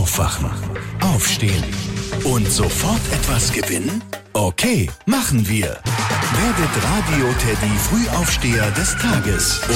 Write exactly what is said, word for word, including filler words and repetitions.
Aufwachen, aufstehen und sofort etwas gewinnen? Okay, machen wir. Wer wird Radio Teddy Frühaufsteher des Tages?